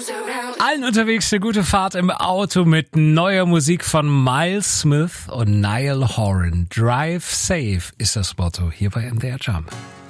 Allen unterwegs eine gute Fahrt im Auto mit neuer Musik von Miles Smith und Niall Horan. Drive safe ist das Motto hier bei MDR Jump.